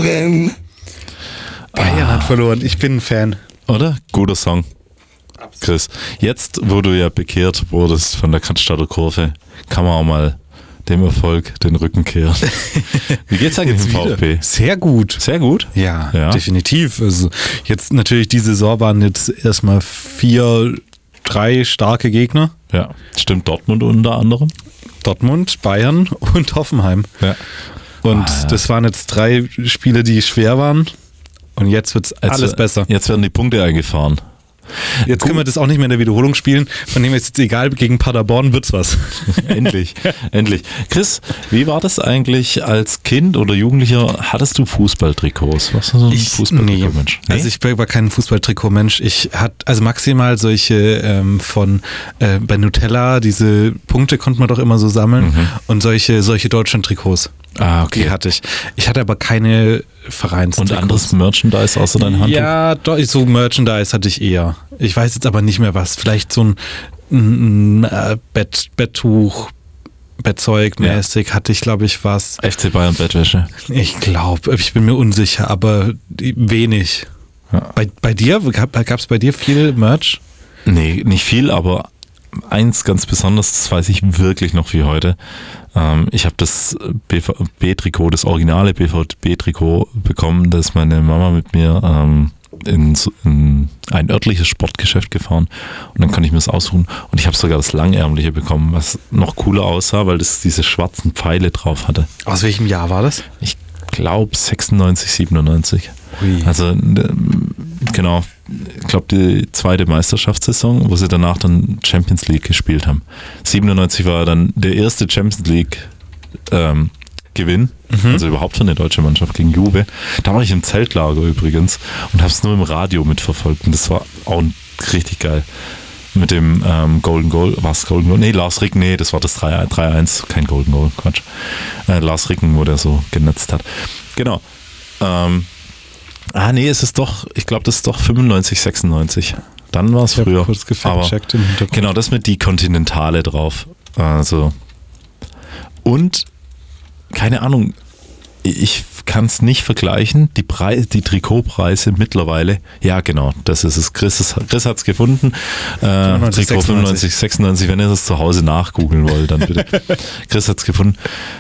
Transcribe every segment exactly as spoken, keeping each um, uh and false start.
verloren. Bayern ah. hat verloren. Ich bin ein Fan. Oder? Guter Song. Chris, jetzt, wo du ja bekehrt wurdest von der Cannstatter Kurve, kann man auch mal dem Erfolg den Rücken kehren. Wie geht's eigentlich im VfB? Sehr gut. Sehr gut? Ja, ja, definitiv. Also jetzt natürlich die Saison waren jetzt erstmal vier, drei starke Gegner. Ja, stimmt, Dortmund unter anderem. Dortmund, Bayern und Hoffenheim. Ja. Und ah, ja. das waren jetzt drei Spiele, die schwer waren. Und jetzt wird's alles jetzt, besser. Jetzt werden die Punkte eingefahren. Jetzt Gut. können wir das auch nicht mehr in der Wiederholung spielen. Von dem ist jetzt egal, gegen Paderborn wird's was. Endlich, endlich. Chris, wie war das eigentlich als Kind oder Jugendlicher? Hattest du Fußballtrikots? Warst du so ein Fußballtrikot-Mensch? Nee. Also ich war kein Fußballtrikot-Mensch. Ich hatte also maximal solche ähm, von äh, bei Nutella, diese Punkte konnte man doch immer so sammeln mhm. und solche, solche Deutschland-Trikots. Ah, okay. Die hatte ich. Ich hatte aber keine Vereins-Trikots. Und anderes Merchandise außer dein Handtuch? Ja, doch, so Merchandise hatte ich eher. Ich weiß jetzt aber nicht mehr was. Vielleicht so ein, ein, ein Bett, Betttuch, Bettzeug mäßig ja. hatte ich, glaube ich, was. F C Bayern Bettwäsche? Ich glaube, ich bin mir unsicher, aber wenig. Ja. Bei, bei dir, gab es bei dir viel Merch? Nee, nicht viel, aber eins ganz besonders, das weiß ich wirklich noch wie heute. Ähm, ich habe das B V B-Trikot, das originale B V B-Trikot bekommen, das meine Mama mit mir ähm, in, in ein örtliches Sportgeschäft gefahren und dann konnte ich mir das aussuchen und ich habe sogar das langärmliche bekommen, was noch cooler aussah, weil das diese schwarzen Pfeile drauf hatte. Aus welchem Jahr war das? Ich glaube sechsundneunzig, siebenundneunzig. Ui. Also genau, ich glaube die zweite Meisterschaftssaison, wo sie danach dann Champions League gespielt haben. siebenundneunzig war dann der erste Champions League ähm, Gewinn, mhm. also überhaupt für eine deutsche Mannschaft gegen Juve. Da war ich im Zeltlager übrigens und habe es nur im Radio mitverfolgt und das war auch richtig geil. Mit dem ähm, Golden Goal, was Golden Goal? Nee, Lars Ricken, nee, das war das drei eins, kein Golden Goal, Quatsch. Äh, Lars Ricken, wo der so genetzt hat. Genau. Ähm, ah, nee, es ist doch, ich glaube, das ist doch fünfundneunzig, sechsundneunzig. Dann war es früher. Kurz gefact-checkt im Hintergrund. Genau, das mit die Kontinentale drauf. Also. Und, keine Ahnung, ich kann es nicht vergleichen. Die, Preise, die Trikotpreise mittlerweile, ja genau, das ist es. Chris, Chris hat es gefunden. Äh, Trikot fünfundneunzig, sechsundneunzig, wenn ihr das zu Hause nachgoogeln wollt, dann bitte. Chris hat es gefunden.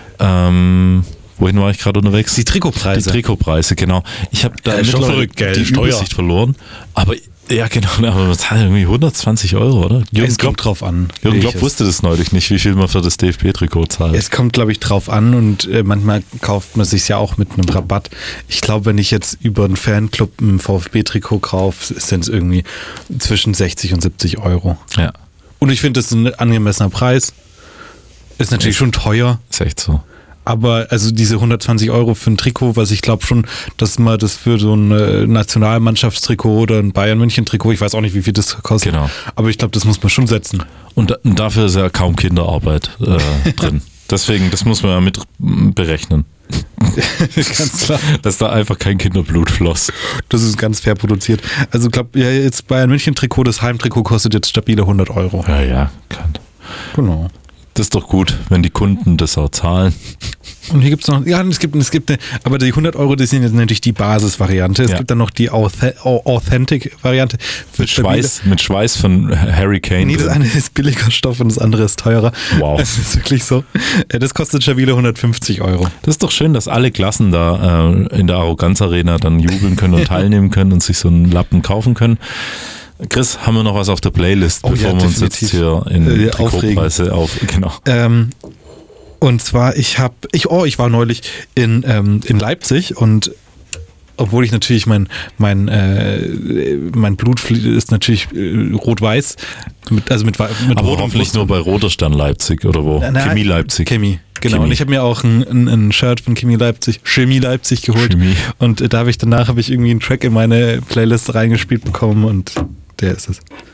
Ähm, wohin war ich gerade unterwegs? Die Trikotpreise. Die Trikotpreise, genau. Ich habe da ja, mittlerweile die Steuer. Übersicht verloren, aber ja, genau, aber man zahlt irgendwie hundertzwanzig Euro, oder? Jürgen es kommt drauf an. Jürgen Klopp wusste das neulich nicht, wie viel man für das D F B-Trikot zahlt. Es kommt, glaube ich, drauf an und äh, manchmal kauft man sich ja auch mit einem Rabatt. Ich glaube, wenn ich jetzt über einen Fanclub ein VfB-Trikot kaufe, sind es irgendwie zwischen sechzig und siebzig Euro. Ja. Und ich finde, das ist ein angemessener Preis. Ist natürlich echt, schon teuer. Ist echt so. Aber also diese hundertzwanzig Euro für ein Trikot, was ich glaube schon, dass man das für so ein äh, Nationalmannschaftstrikot oder ein Bayern-München-Trikot, ich weiß auch nicht, wie viel das kostet. Genau. Aber ich glaube, das muss man schon setzen. Und, und dafür ist ja kaum Kinderarbeit äh, drin. Deswegen, das muss man ja mit berechnen. Ganz klar. Dass da einfach kein Kinderblut floss. Das ist ganz fair produziert. Also ich glaube, ja, jetzt Bayern-München-Trikot, das Heimtrikot kostet jetzt stabile hundert Euro. Ja, ja, kann. Genau. Das ist doch gut, wenn die Kunden das auch zahlen. Und hier gibt es noch, ja, es gibt, es gibt eine, aber die hundert Euro, das sind jetzt natürlich die Basisvariante. Es ja. gibt dann noch die Authentic-Variante. Mit Schweiß, mit Schweiß von Harry Kane. Nee, das eine ist billiger Stoff und das andere ist teurer. Wow. Das ist wirklich so. Das kostet schon wieder hundertfünfzig Euro. Das ist doch schön, dass alle Klassen da äh, in der Arroganz Arena dann jubeln können und teilnehmen können und sich so einen Lappen kaufen können. Chris, haben wir noch was auf der Playlist, oh, bevor ja, wir uns jetzt hier in äh, Trikotpreise auf, genau. Ähm, und zwar, ich habe, ich, oh, ich war neulich in, ähm, in Leipzig und obwohl ich natürlich mein, mein, äh, mein Blut ist natürlich äh, rot-weiß, mit, also mit, mit aber hoffentlich nur bei Roter Stern Leipzig oder wo? Na, Chemie Leipzig. Chemie, genau. Chemie. Und ich habe mir auch ein, ein, ein Shirt von Chemie Leipzig, Chemie Leipzig geholt. Chemie. Und äh, da habe ich danach habe ich irgendwie einen Track in meine Playlist reingespielt bekommen und der ist es.